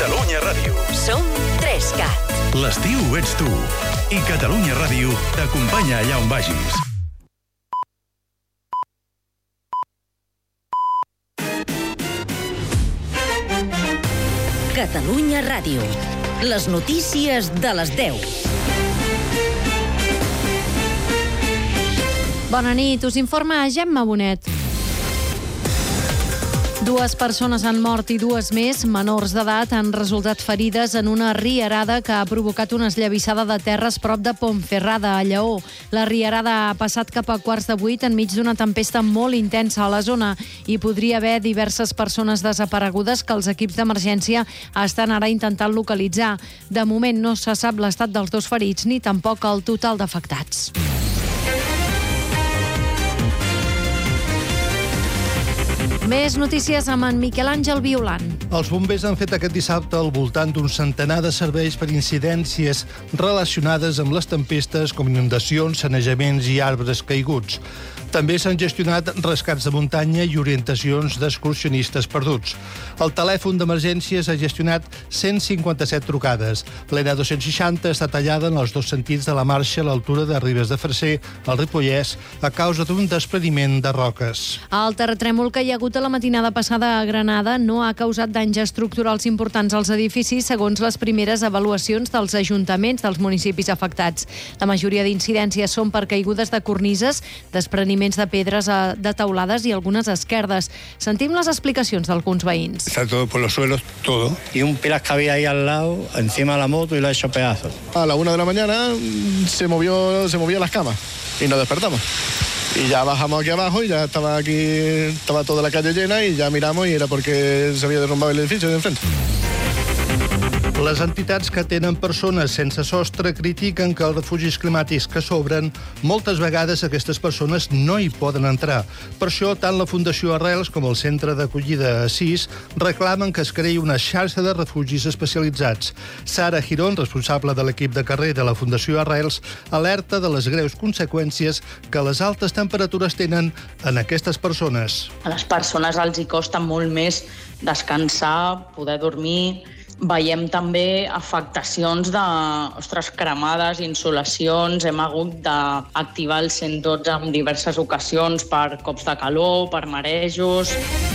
Catalunya Ràdio. Som 3CAT. L'estiu ets tu. I Catalunya Ràdio t'acompanya allà on vagis. Catalunya Ràdio. Les notícies de les 10. Bona nit, us informa Gemma Bonet. 2 persones han mort i 2 més, menors d'edat, han resultat ferides en una rierada que ha provocat una esllavissada de terres prop de Ponferrada, a Lleó. La rierada ha passat cap a 7:15 enmig d'una tempesta molt intensa a la zona i podria haver diverses persones desaparegudes que els equips d'emergència estan ara intentant localitzar. De moment no se sap l'estat dels 2 ferits ni tampoc el total d'afectats. Més notícies amb en Miquel Àngel Violant. Els bombers han fet aquest dissabte al voltant d'un centenar de serveis per incidències relacionades amb les tempestes com inundacions, sanejaments i arbres caiguts. També s'han gestionat rescats de muntanya i orientacions d'excursionistes perduts. El telèfon d'emergències ha gestionat 157 trucades. L'ENA 260 està tallada en els 2 sentits de la marxa a l'altura de Ribes de Freser, al Ripollès, a causa d'un despreniment de roques. El terratrèmol que hi ha hagut a la matinada passada a Granada no ha causat danys estructurals importants als edificis, segons les primeres avaluacions dels ajuntaments dels municipis afectats. La majoria d'incidències són per caigudes de cornises, despreniments de pedres de teulades i algunes esquerdes. Sentim les explicacions d'alguns veïns. Está todo por los suelos, todo. Y un pilas que había ahí al lado, encima de la moto, y lo ha hecho pedazos. A la 1 de la mañana se movió las camas y nos despertamos. Y ya bajamos aquí abajo y ya estaba toda la calle llena y ya miramos y era porque se había derrumbado el edificio de enfrente. Les entitats que tenen persones sense sostre critiquen que els refugis climàtics que s'obren, moltes vegades aquestes persones no hi poden entrar. Per això, tant la Fundació Arrels com el Centre d'Acollida Assís reclamen que es creï una xarxa de refugis especialitzats. Sara Girón, responsable de l'equip de carrer de la Fundació Arrels, alerta de les greus conseqüències que les altes temperatures tenen en aquestes persones. A les persones els hi costa molt més descansar, poder dormir. Veiem també afectacions de cremades, insolacions. Hem hagut d'activar el 112 en diverses ocasions per cops de calor, per marejos.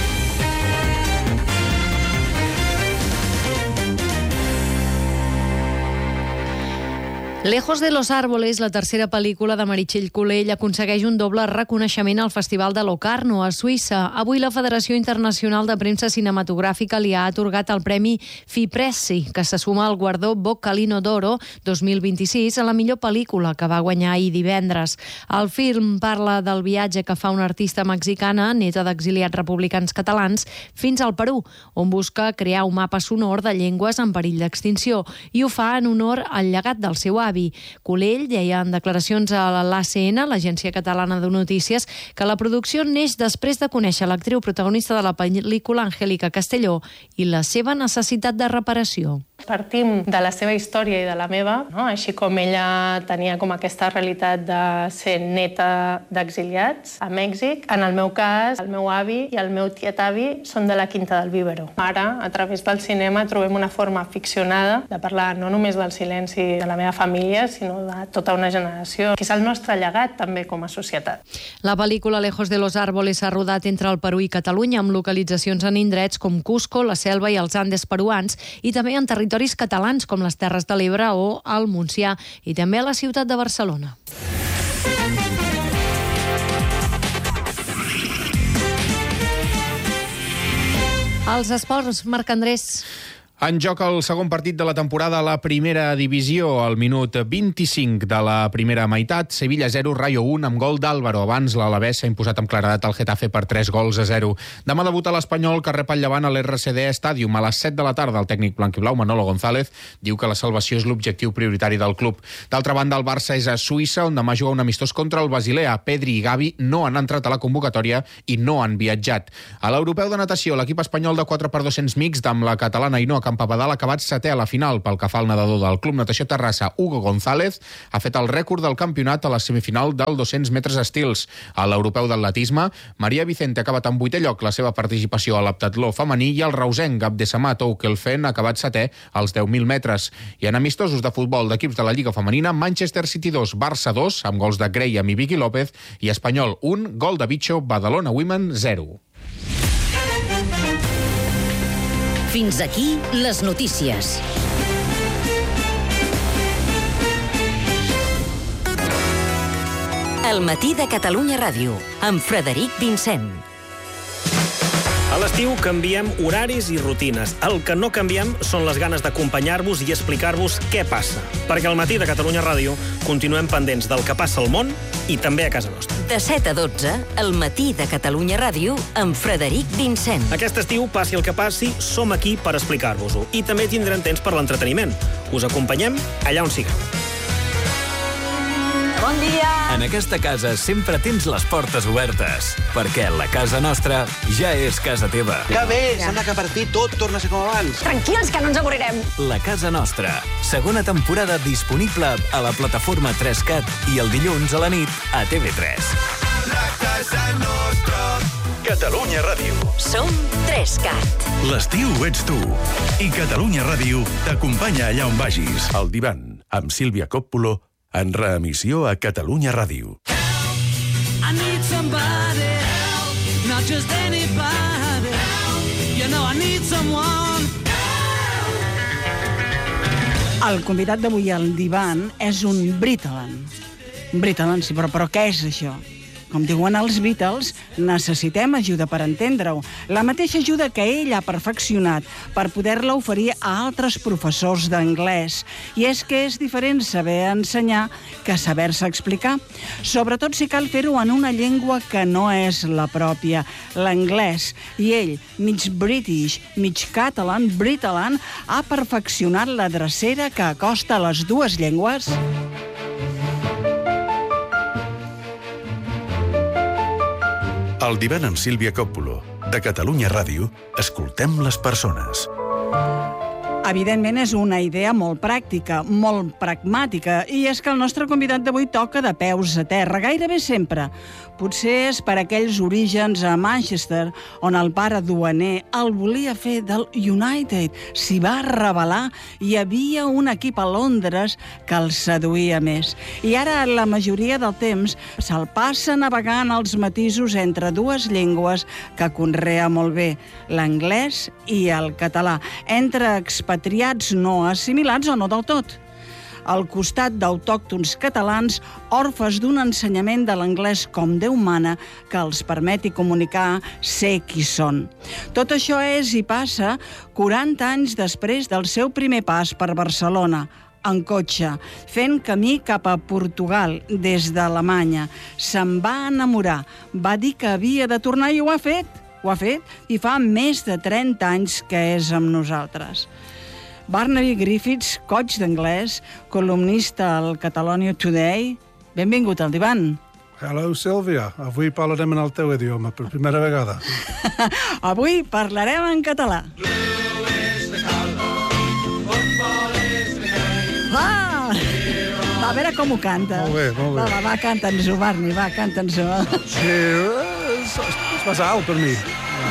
Lejos de los árboles, la tercera pel·lícula de Meritxell Colell, aconsegueix un doble reconeixement al Festival de Locarno, a Suïssa. Avui la Federació Internacional de Premsa Cinematogràfica li ha atorgat el Premi FIPRESCI, que se suma al guardó Boccalino d'Oro 2026 a la millor pel·lícula, que va guanyar ahir divendres. El film parla del viatge que fa una artista mexicana, neta d'exiliats republicans catalans, fins al Perú, on busca crear un mapa sonor de llengües en perill d'extinció, i ho fa en honor al llegat del seu avi. Colell deia en declaracions a l'ACN, l'Agència Catalana de Notícies, que la producció neix després de conèixer l'actriu protagonista de la pel·lícula, Angélica Castelló, i la seva necessitat de reparació. Partim de la seva història i de la meva, no? Així com ella tenia com aquesta realitat de ser neta d'exiliats a Mèxic. En el meu cas, el meu avi i el meu tiet-avi són de la Quinta del Vívero. Ara, a través del cinema, trobem una forma ficcionada de parlar no només del silenci de la meva família, sinó de tota una generació, que és el nostre llegat també com a societat. La pel·lícula Lejos de los árboles s'ha rodat entre el Perú i Catalunya, amb localitzacions en indrets com Cusco, la Selva i els Andes peruans, i també en territoris catalans com les Terres de l'Ebre o el Montsià, i també a la ciutat de Barcelona. Els esports, Marc Andrés. En joc el segon partit de la temporada a la primera divisió, al minut 25 de la primera meitat, Sevilla 0, Rayo 1, amb gol d'Álvaro. Abans l'Alavés s'ha imposat amb claredat al Getafe per 3-0. Demà debuta l'Espanyol, que rep el Llevant a l'RCD Stadium a les 7 de la tarda. El tècnic blanquiblau, Manolo González, diu que la salvació és l'objectiu prioritari del club. D'altra banda, el Barça és a Suïssa, on demà juga un amistós contra el Basilea. Pedri i Gavi no han entrat a la convocatòria i no han viatjat. A l'europeu de natació, l'equip espanyol de 4x200 mixts amb la catalana Ainhoa Campabadal ha acabat setè a la final. Pel que fa al nedador del Club Natació Terrassa, Hugo González, ha fet el rècord del campionat a la semifinal del 200 metres estils. A l'europeu d'atletisme, Maria Vicente ha acabat en 8è lloc la seva participació a l'heptatló femení i el reusenc Abdesamat Oukelfen ha acabat setè als 10.000 metres. I en amistosos de futbol d'equips de la Lliga Femenina, Manchester City 2, Barça 2, amb gols de Graham i Vicky López, i Espanyol 1, gol de Bicho, Badalona Women 0. Fins aquí les notícies. El matí de Catalunya Ràdio, amb Frederic Vincent. A l'estiu canviem horaris i rutines. El que no canviem són les ganes d'acompanyar-vos i explicar-vos què passa. Perquè al matí de Catalunya Ràdio continuem pendents del que passa al món i també a casa nostra. De 7 a 12, el matí de Catalunya Ràdio, amb Frederic Vincent. Aquest estiu, passi el que passi, som aquí per explicar-vos-ho. I també tindrem temps per l'entreteniment. Us acompanyem allà on sigueu. Bon dia! En aquesta casa sempre tens les portes obertes, perquè la casa nostra ja és casa teva. Que bé! Sembla que per fi tot torna a ser com abans. Tranquils, que no ens avorrirem. La casa nostra. Segona temporada disponible a la plataforma 3CAT i el dilluns a la nit a TV3. La casa nostra. Catalunya Ràdio. Som 3CAT. L'estiu ets tu. I Catalunya Ràdio t'acompanya allà on vagis. El divan, amb Sílvia Coppolo, en reemissió a Catalunya Ràdio. I need somebody help, not just anybody help. You know I need someone. El convidat d'avui al divan és un Britalan. Britalan, sí, però què és això? Com diuen els Beatles, necessitem ajuda per entendre-ho. La mateixa ajuda que ell ha perfeccionat per poder-la oferir a altres professors d'anglès. I és que és diferent saber ensenyar que saber-se explicar. Sobretot si cal fer-ho en una llengua que no és la pròpia, l'anglès. I ell, mig British, mig catalan, Britalan, ha perfeccionat la drecera que acosta les dues llengües. El divan amb Sílvia Coppolo. De Catalunya Ràdio, escoltem les persones. Evidentment és una idea molt pràctica, molt pragmàtica, i és que el nostre convidat d'avui toca de peus a terra, gairebé sempre. Potser és per aquells orígens a Manchester, on el pare duaner el volia fer del United. S'hi va rebel·lar i hi havia un equip a Londres que el seduïa més. I ara, la majoria del temps, se'l passa navegant els matisos entre dues llengües que conrea molt bé, l'anglès i el català, entre expatriats no assimilats o no del tot. Al costat d'autòctons catalans, orfes d'un ensenyament de l'anglès com Déu mana, que els permeti comunicar ser qui són. Tot això és i passa 40 anys després del seu primer pas per Barcelona, en cotxe, fent camí cap a Portugal des d'Alemanya. Se'n va enamorar, va dir que havia de tornar i ho ha fet, i fa més de 30 anys que és amb nosaltres. Barnaby Griffiths, coach d'anglès, columnista al Catalonia Today. Benvingut al divan. Hello, Sílvia. Avui parlarem en el teu idioma per primera vegada. Avui parlarem en català. Va, a veure com ho canta. Molt bé, molt bé. Va, canta'ns-ho, Barney, va, canta'ns-ho. Sí, és massa alt per mi.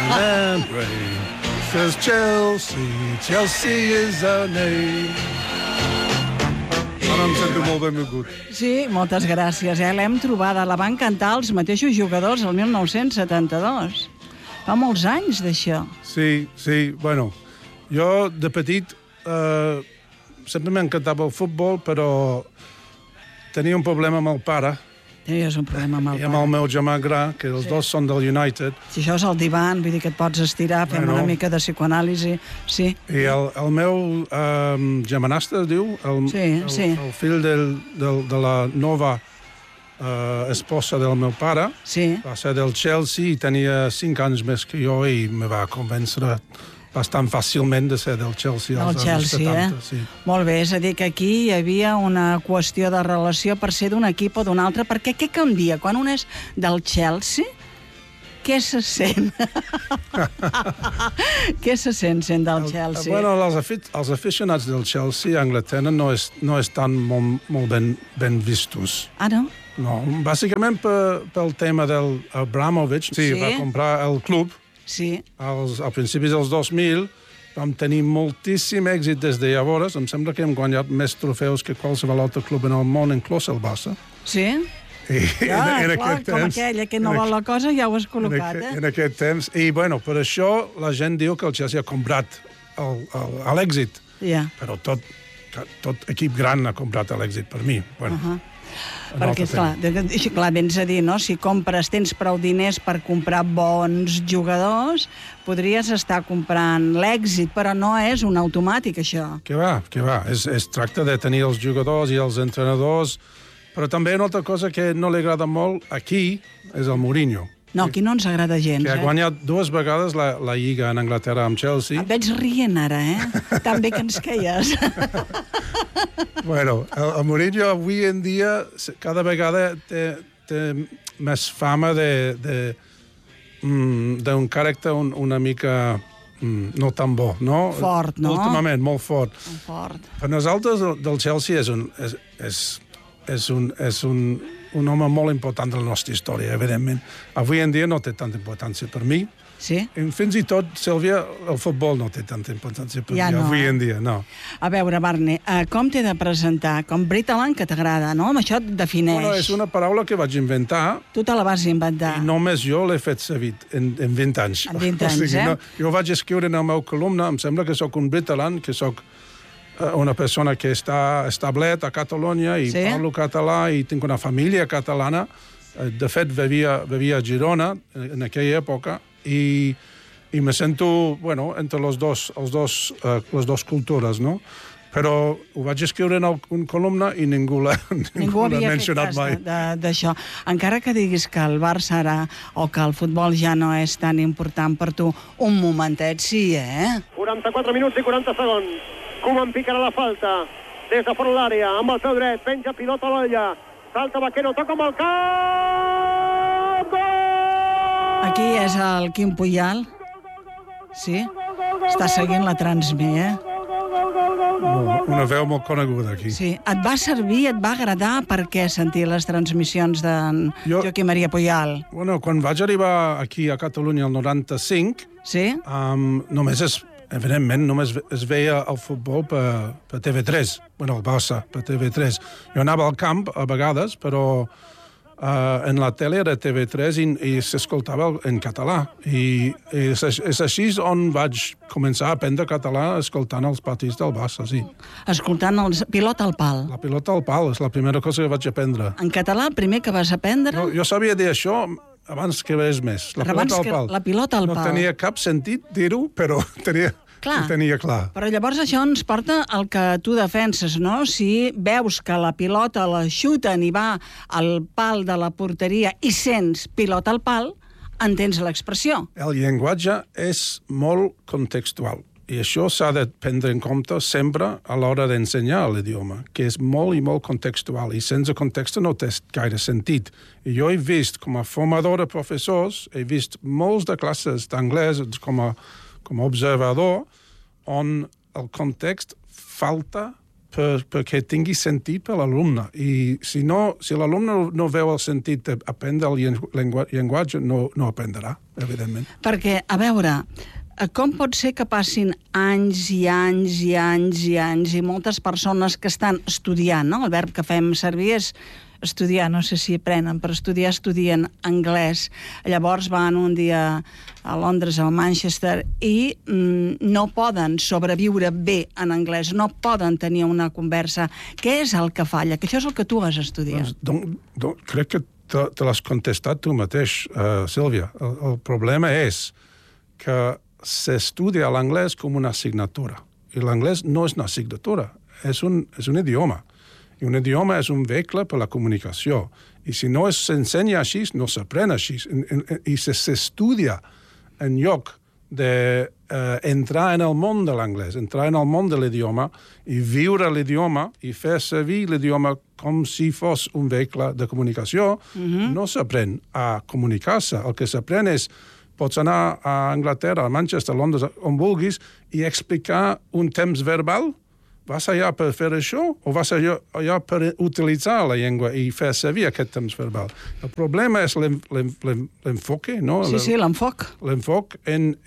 Says Chelsea is our name. Ara em sento molt benvingut. Sí, moltes gràcies. L'hem trobada. La van cantar els mateixos jugadors el 1972. Fa molts anys d'això. Sí. Bueno, jo de petit sempre m'encantava el futbol, però tenia un problema amb el pare. Tenies un problema amb el pare. I amb el meu germà gran, que els dos són del United. Si això és el divan, vull dir que et pots estirar, fem una mica de psicoanàlisi, sí. I el meu germanastre, diu? Sí. El fill de la nova esposa del meu pare, va ser del Chelsea i tenia 5 anys més que jo i me va convèncer bastant fàcilment de ser del Chelsea als anys 70. Sí. Molt bé, és a dir, que aquí hi havia una qüestió de relació per ser d'un equip o d'un altre, perquè què canvia? Quan un és del Chelsea, què se sent? Què se sent sent del Chelsea? Bueno, els aficionats del Chelsea a Anglaterra no estan molt ben vistos. Ah, no? No, bàsicament pel tema del Abramovich, va comprar el club al principis dels 2000, vam tenir moltíssim èxit des de llavors. Em sembla que hem guanyat més trofeus que qualsevol altre club en el món, inclús el Barça. Sí? Com aquella que no vol la cosa, ja ho has col·locat, En aquest temps. I, bueno, per això la gent diu que el Chelsea ha comprat l'èxit. Però tot equip gran ha comprat l'èxit, per mi. Bueno, perquè, clar, vens a dir, no? Si compres, tens prou diners per comprar bons jugadors, podries estar comprant l'èxit, però no és un automàtic, això. Que va. Es tracta de tenir els jugadors i els entrenadors, però també una altra cosa que no li agrada molt aquí és el Mourinho. No, aquí no ens agrada gens, Que ha guanyat 2 vegades la Lliga en Anglaterra amb Chelsea. Et veig rient ara, Tan bé que ens queies. Bueno, el Mourinho avui en dia cada vegada té més fama d'un caràcter una mica no tan bo, no? Fort, no? Últimament, molt fort. Fort. Per nosaltres, del Chelsea és un home molt important de la nostra història, evidentment. Avui en dia no té tanta importància per mi. Sí? Fins i tot, Sílvia, el futbol no té tanta importància per mi. Avui en dia, no. A veure, Barney, com t'he de presentar? Com Britalan, que t'agrada, no? Amb això et defineix. Bueno, és una paraula que vaig inventar. Tu te la vas inventar. I només jo l'he fet servir en 20 anys. En 20 anys, No, jo vaig escriure en el meu columna, em sembla que sóc un Britalan, que sóc una persona que està establet a Catalunya i parlo català i tinc una família catalana. De fet, vivia a Girona en aquella època i me sento, bueno, entre les dos cultures, no? Però ho vaig escriure en una columna i ningú l'ha mencionat mai. D'això. Encara que diguis que el Barça ara o que el futbol ja no és tan important per tu, un momentet sí, 44 minuts i 40 segons. Koeman picarà la falta. Des de fora l'àrea, amb el peu dret, penja pilota a l'olla. Salta Vaquero, toca amb el cap. Gol! Aquí és el Quim Puyal. Sí? Està seguint la transmissió, Una veu molt coneguda aquí. Sí. Et va servir, et va agradar per què sentir les transmissions d'en Joaquim Maria Puyal? Bueno, quan vaig arribar aquí a Catalunya el 95, evidentment, només es veia el futbol per TV3, bueno, el Barça, per TV3. Jo anava al camp a vegades, però en la tele era TV3 i s'escoltava en català. I és així on vaig començar a aprendre català escoltant els partits del Barça, sí. Escoltant els pilota al pal. La pilota al pal és la primera cosa que vaig aprendre. En català, el primer que vas aprendre? Jo sabia dir això abans que res més. La pilota al pal. La pilota al pal. No tenia cap sentit dir-ho, però tenia clar. Però llavors això ens porta al que tu defenses, no? Si veus que la pilota la xuten i va al pal de la porteria i sents pilota al pal, entens l'expressió. El llenguatge és molt contextual. I això s'ha de prendre en compte sempre a l'hora d'ensenyar l'idioma, que és molt i molt contextual, i sense context no té gaire sentit. I jo he vist, com a formador de professors, he vist molts de classes d'anglès com a observador, on el context falta perquè tingui sentit per l'alumne. I si l'alumne no veu el sentit d'aprendre el llenguatge, no aprendrà, evidentment. Perquè, a veure, com pot ser que passin anys i anys i anys i anys i moltes persones que estan estudiant, no? El verb que fem servir és estudiar, no sé si aprenen, però estudien anglès. Llavors van un dia a Londres, a Manchester, i no poden sobreviure bé en anglès, no poden tenir una conversa. Què és el que falla? Que això és el que tu has estudiat. Crec que te l'has contestat tu mateix, Sílvia. El problema és que s'estudia l'anglès com una assignatura. I l'anglès no és una assignatura, és un idioma. I un idioma és un vehicle per la comunicació. I si no s'ensenya així, no s'aprèn així. I s'estudia en lloc entrar en el món de l'anglès, entrar en el món de l'idioma i viure l'idioma i fer servir l'idioma com si fos un vehicle de comunicació, no s'aprèn a comunicar-se. El que s'aprèn és pots anar a Anglaterra, a Manchester, a Londres, on vulguis, i explicar un temps verbal. Vas allà per fer això o vas allà per utilitzar la llengua i fer servir aquest temps verbal? El problema és l'enfoque, no? Sí, l'enfoc. L'enfoc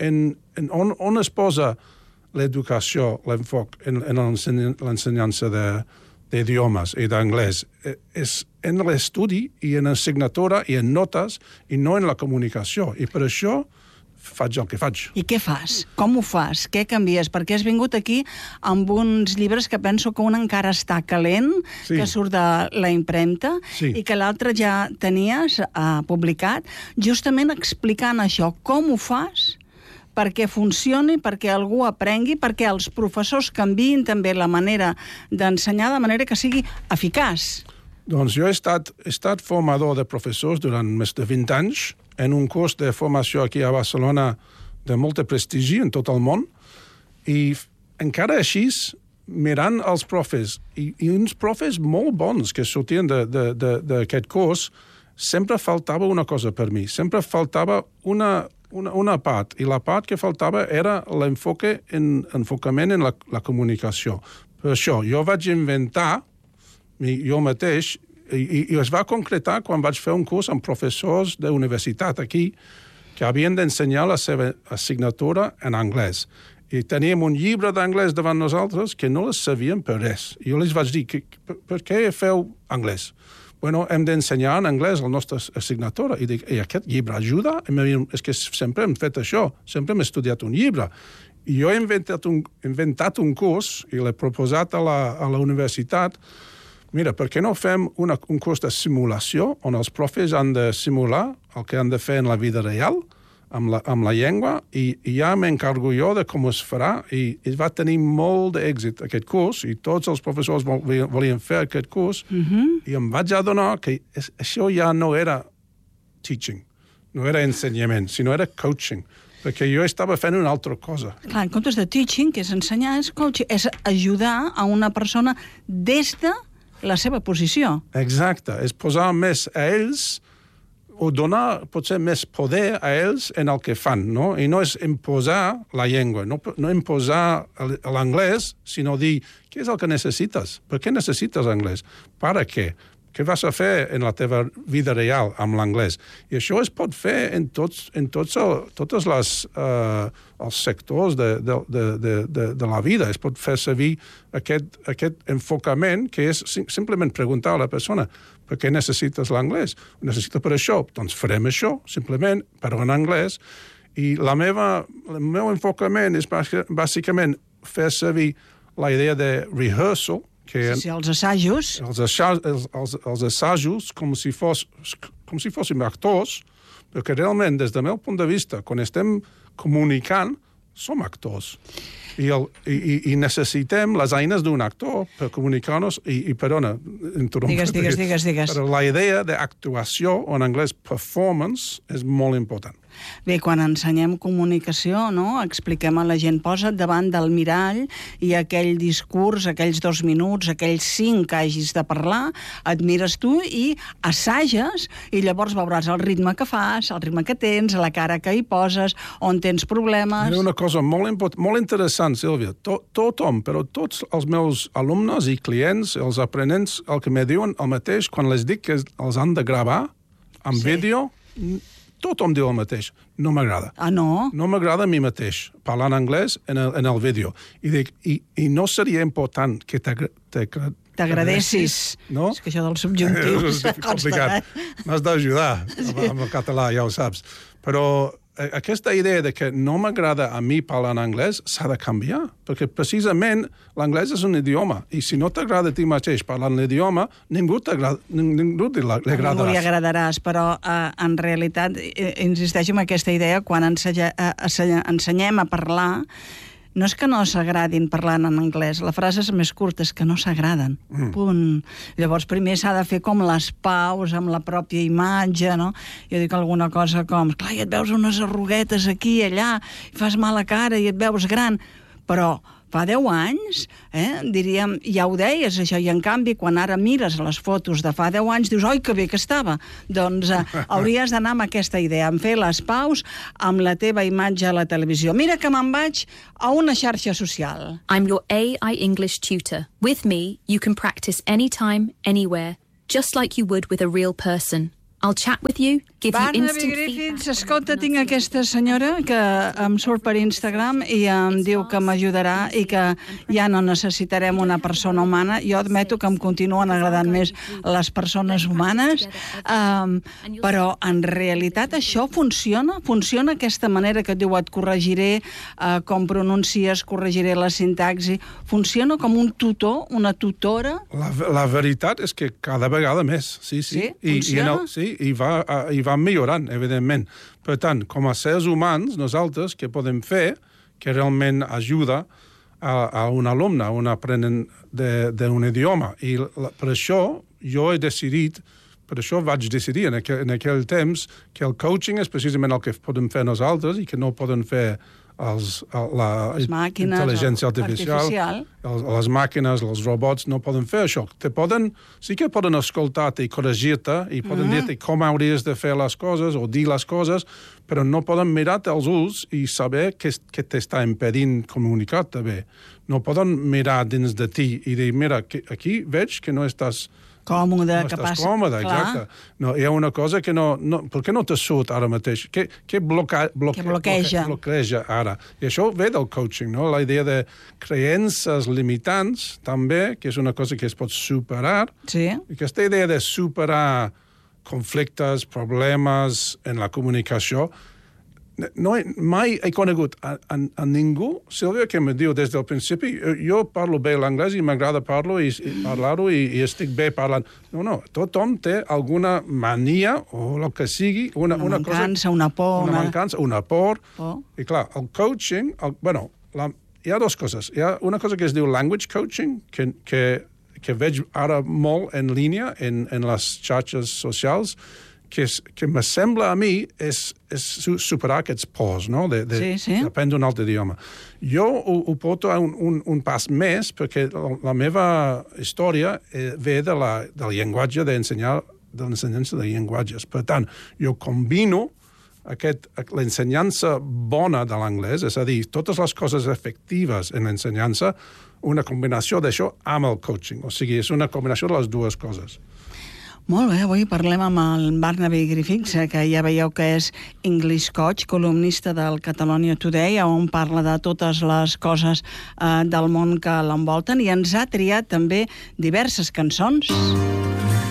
on es posa l'educació, l'enfoc en l'ensenyança d'idiomes i d'anglès. És en l'estudi i en assignatura i en notes i no en la comunicació. I per això faig el que faig. I què fas? Com ho fas? Què canvies? Perquè has vingut aquí amb uns llibres que penso que un encara està calent, que surt de la impremta, i que l'altre ja tenies publicat, justament explicant això. Com ho fas perquè funcioni, perquè algú aprengui, perquè els professors canviïn també la manera d'ensenyar de manera que sigui eficaç? Doncs jo he estat formador de professors durant més de 20 anys en un curs de formació aquí a Barcelona de molt prestigi en tot el món, i encara així, mirant els profes, i uns profes molt bons que sortien d'aquest curs, sempre faltava una cosa per mi, sempre faltava una part, i la part que faltava era l'enfocament en la comunicació. Per això, jo vaig inventar, jo mateix, i es va concretar quan vaig fer un curs amb professors d'universitat aquí que havien d'ensenyar la seva assignatura en anglès. I teníem un llibre d'anglès davant nosaltres que no les sabien per res. I jo els vaig dir, per què feu anglès? Bueno, hem d'ensenyar en anglès la nostra assignatura. I dic, aquest llibre ajuda? És que sempre hem fet això, sempre hem estudiat un llibre. I jo he inventat un curs i l'he proposat a la universitat. Mira, per què no fem un curs de simulació on els profes han de simular el que han de fer en la vida real amb la llengua, i ja m'encargo jo de com es farà, i va tenir molt d'èxit aquest curs, i tots els professors volien fer aquest curs, i em vaig adonar que això ja no era teaching, no era ensenyament, sinó era coaching, perquè jo estava fent una altra cosa. Clar, en comptes de teaching, que és ensenyar, és coaching, és ajudar a una persona des de la seva posició. Exacte, és posar més a ells, o donar potser més poder a ells en el que fan, no? I no és imposar la llengua, no imposar l'anglès, sinó dir, què és el que necessites? Per què necessites anglès? Per què? Què vas a fer en la teva vida real amb l'anglès? I això es pot fer en tots els sectors de la vida. Es pot fer servir aquest enfocament, que és simplement preguntar a la persona per què necessites l'anglès? Ho necessito per això? Doncs farem això, simplement, però en anglès. I el meu enfocament és bàsicament fer servir la idea de rehearsal, els assajos. Els assajos com si fóssim actors, perquè realment, des del meu punt de vista, quan estem comunicant, som actors. I necessitem les eines d'un actor per comunicar-nos, i perdona, Digues. Però la idea d'actuació, o en anglès performance, és molt important. Bé, quan ensenyem comunicació, no? Expliquem a la gent, posa't davant del mirall i aquell discurs, aquells 2 minuts, aquells 5 que hagis de parlar, et mires tu i assages, i llavors veuràs el ritme que fas, el ritme que tens, la cara que hi poses, on tens problemes. Mira, una cosa molt interessant, Sílvia. Tothom, però tots els meus alumnes i clients, els aprenents, el que me diuen el mateix quan les dic que els han de gravar amb vídeo, tothom diu el mateix. No m'agrada. Ah, no? No m'agrada a mi mateix, parlant anglès en el vídeo. I dic, i no seria important que t'agradessis. No? És que això del subjuntiu és complicat. M'has d'ajudar amb el català, ja ho saps. Però aquesta idea de que no m'agrada a mi parlar en anglès s'ha de canviar, perquè precisament l'anglès és un idioma, i si no t'agrada a ti mateix parlar l'idioma, ningú li agradaràs, però en realitat insisteixo en aquesta idea, quan ensenyem a parlar, no és que no s'agradin parlant en anglès, la frase és més curta, és que no s'agraden. Punt. Llavors, primer s'ha de fer com les paus amb la pròpia imatge, no? Jo dic alguna cosa com, clar, i et veus unes arruguetes aquí i allà, i fas mala cara i et veus gran, però fa 10 anys, diríem, ja ho deies, això, i en canvi, quan ara mires les fotos de fa 10 anys, dius, oi, que bé que estava. Doncs hauries d'anar amb aquesta idea, en fer les paus amb la teva imatge a la televisió. Mira que me'n vaig a una xarxa social. I'm your AI English tutor. With me, you can practice anytime, anywhere, just like you would with a real person. I'll chat with you, give you instant Griffiths, escolta, tinc aquesta senyora que em surt per Instagram i em diu que m'ajudarà i que ja no necessitarem una persona humana. Jo admeto que em continuen agradant més les persones humanes, però en realitat això funciona? Funciona aquesta manera que et diu et corregiré com pronuncies, corregiré la sintaxi? Funciona com un tutor, una tutora? La veritat és que cada vegada més, sí. Sí? Funciona? I va millorant, evidentment. Per tant, com a sers humans, nosaltres, què podem fer que realment ajuda a un alumne, a un aprenent d'un idioma? I per això jo he decidit, per això vaig decidir en aquell temps que el coaching és precisament el que podem fer nosaltres i que no poden fer la intel·ligència artificial. Les màquines, els robots no poden fer això. Sí que poden escoltar-te i corregir-te i poden dir-te com hauries de fer les coses o dir les coses, però no poden mirar-te als ulls i saber què t'està impedint comunicar-te bé. No poden mirar dins de ti i dir, mira, aquí veig que no estàs còmode, còmode, exacte. No, hi ha una cosa que no... Per què no te surt ara mateix? Què bloqueja ara? I això ve del coaching, no? La idea de creences limitants, també, que és una cosa que es pot superar. Sí. I aquesta idea de superar conflictes, problemes en la comunicació, mai he conegut a ningú, Sílvia, que me diu des del principi, jo parlo bé l'anglès i m'agrada parlar-ho i estic bé parlant. No, tothom té alguna mania o el que sigui, una mancança, una por. Una mancança, una por. I clar, el coaching, hi ha dues coses. Hi ha una cosa que es diu language coaching, que veig ara molt en línia en les xarxes socials, que me sembla a mi és superar aquests pors, no? D'aprendre un altre idioma. Jo ho porto a un pas més, perquè la meva història ve del llenguatge de l'ensenyança de llenguatges. Per tant, jo combino l'ensenyança bona de l'anglès, és a dir, totes les coses efectives en l'ensenyança, una combinació d'això amb el coaching. O sigui, és una combinació de les dues coses. Molt bé, avui parlem amb el Barnaby Griffiths, que ja veieu que és English Coach, columnista del Catalonia Today, on parla de totes les coses del món que l'envolten, i ens ha triat també diverses cançons.